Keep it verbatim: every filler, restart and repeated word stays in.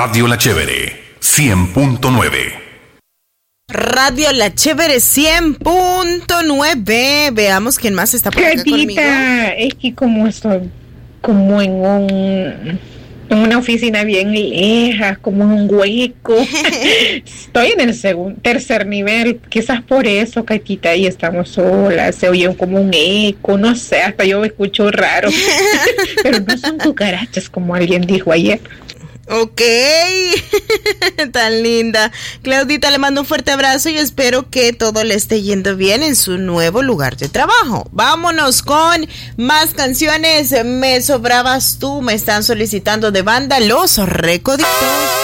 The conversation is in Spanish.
Radio La Chévere, cien punto nueve. Radio La Chévere cien punto nueve. Veamos quién más está por acá conmigo. Es que como estoy como en un en una oficina bien lejos, como en un hueco. Estoy en el segundo, tercer nivel, quizás por eso, Catita, y estamos solas, se oye como un eco, no sé, hasta yo me escucho raro. Pero no son cucarachas como alguien dijo ayer. Ok, tan linda. Claudita, le mando un fuerte abrazo y espero que todo le esté yendo bien en su nuevo lugar de trabajo. Vámonos con más canciones. Me sobrabas tú, me están solicitando de banda Los Recoditos.